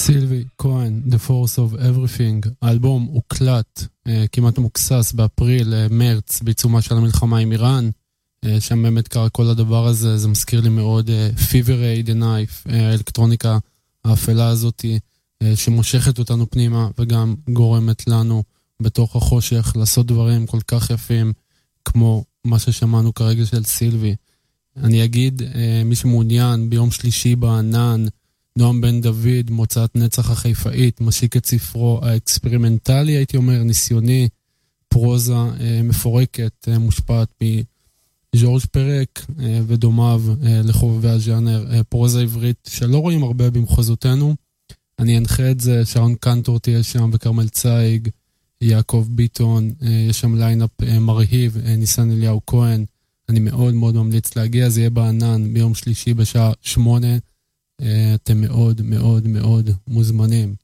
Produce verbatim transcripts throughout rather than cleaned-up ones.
סילבי כהן, The Force of Everything, האלבום הוקלט אה, כמעט מוקסס באפריל, אה, מרץ, בעיצומה של המלחמה עם איראן, אה, שם באמת קרה כל הדבר הזה, זה מזכיר לי מאוד אה, Fever Ray the Knife, אה, האלקטרוניקה האפלה הזאת, אה, שמושכת אותנו פנימה וגם גורמת לנו בתוך החושך לעשות דברים כל כך יפים, כמו מה ששמענו כרגע של סילבי. אני אגיד, אה, מי שמעוניין ביום שלישי בענן, נועם בן דוד, מוצאת נצח החיפאית, משיק את ספרו האקספרימנטלי, הייתי אומר, ניסיוני, פרוזה אה, מפורקת, אה, מושפעת מז'ורג' פרק אה, ודומיו אה, לחובבי הז'אנר, אה, פרוזה עברית שלא רואים הרבה במחוזותינו. אני אנחה את זה, שרון קנטור תהיה שם, וקרמל צייג, יעקב ביטון, אה, יש שם ליינאפ אה, מרהיב, אה, ניסן אליהו כהן, אני מאוד מאוד ממליץ להגיע, זה יהיה בענן ביום שלישי בשעה שמונה, אתם מאוד מאוד מאוד מוזמנים.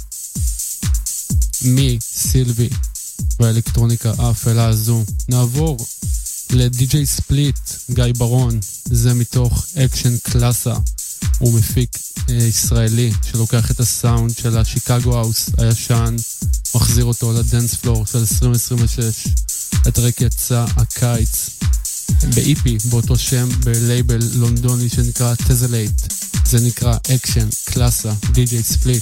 מסילבי והאלקטרוניקה האפלה הזו נעבור לדי-ג'יי ספליט, גיא ברון, זה מתוך אקשן קלאסה, הוא מפיק אה, ישראלי שלוקח את הסאונד של השיקגו האוס הישן, מחזיר אותו לדנס פלור של עשרים עשרים ושש, הטרק יצא הקיץ ב-אי פי באותו שם בלייבל לונדוני שנקרא טזלייט, זה נקרא אקשן קלאסה, די-ג'יי ספליט.